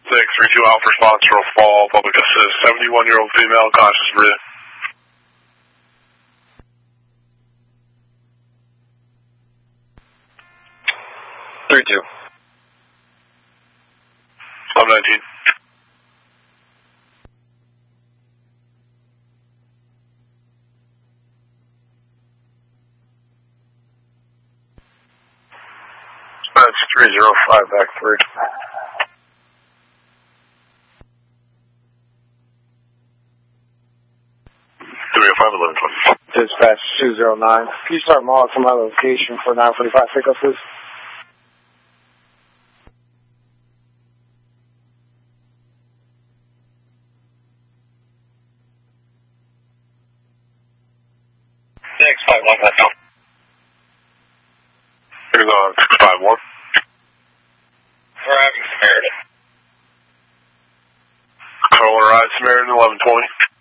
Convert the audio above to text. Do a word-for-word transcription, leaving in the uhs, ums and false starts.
six three two Alpha response for a fall, public assist, seventy-one-year-old female, conscious breathing. three two. eleven nineteen. That's three zero five back three. three oh five, eleven twenty. Dispatch two zero nine. Can you start monitoring my location for nine forty-five pickup, please? six five one, that's all. Here's on six five one. We're having Samaritan. Controller ride, Samaritan, eleven twenty.